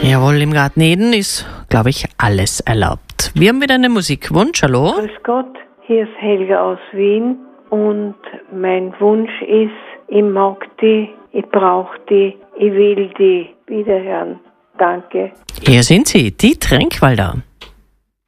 Jawohl, im Garten Eden ist, glaube ich, alles erlaubt. Wir haben wieder einen Musikwunsch, hallo? Grüß Gott, hier ist Helga aus Wien und mein Wunsch ist, ich mag die, ich brauche die, ich will die wiederhören. Danke. Hier sind sie, die Tränkwalder.